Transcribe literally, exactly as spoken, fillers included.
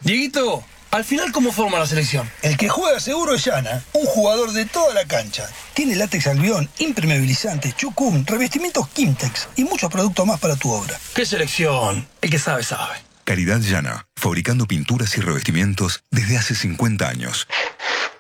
Dieguito, al final, ¿cómo forma la selección? El que juega seguro es Yana, un jugador de toda la cancha. Tiene látex albión, impermeabilizante, chucum, revestimientos Kimtex y muchos productos más para tu obra. ¿Qué selección? El que sabe, sabe. Caridad Yana, fabricando pinturas y revestimientos desde hace cincuenta años.